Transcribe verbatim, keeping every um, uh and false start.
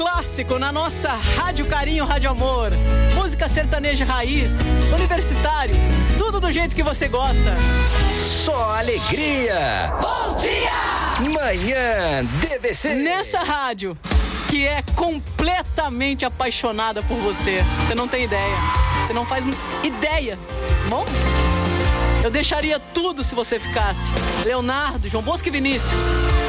Clássico na nossa Rádio Carinho, Rádio Amor. Música sertaneja raiz, universitário, tudo do jeito que você gosta. Só alegria. Bom dia! Manhã D B C. Nessa rádio que é completamente apaixonada por você. Você não tem ideia. Você não faz ideia. Bom, eu deixaria tudo se você ficasse. Leonardo, João Bosco e Vinícius.